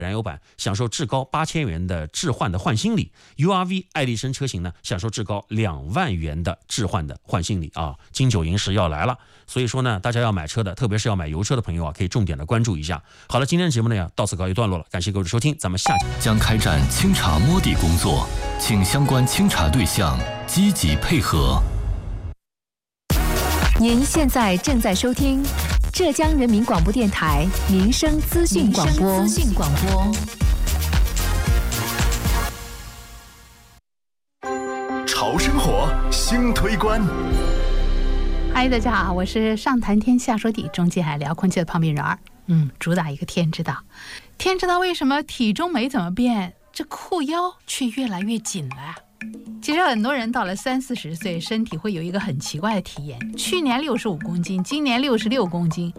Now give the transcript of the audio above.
燃油版享受至高8000元的置换的换新礼 ，URV 爱力绅车型呢享受至高2万元的置换的换新礼啊！金九银十要来了，所以说呢，大家要买车的，特别是要买油车的朋友啊，可以重点的关注一下。好了，今天的节目呢要到此告一段落了，感谢各位的收听，咱们下期将开展清查摸底工作，请相关清查对象积极配合。 您现在正在收听浙江人民广播电台民生资讯广播。 潮生活新推关。 嗨，大家好，我是上谈天下说地，中间还聊空气的胖饼人儿。主打一个天知道。天知道为什么体重没怎么变，这裤腰却越来越紧了？其实很多人到了30-40岁，身体会有一个很奇怪的体验，去年65公斤，今年66公斤，